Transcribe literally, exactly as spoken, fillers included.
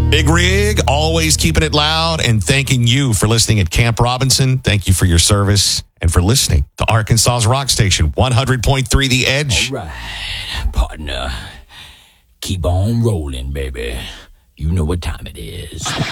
Big Rig, always keeping it loud, and thanking you for listening at Camp Robinson. Thank you for your service and for listening to Arkansas's Rock Station, one hundred point three The Edge. All right, partner. Keep on rolling, baby. You know what time it is.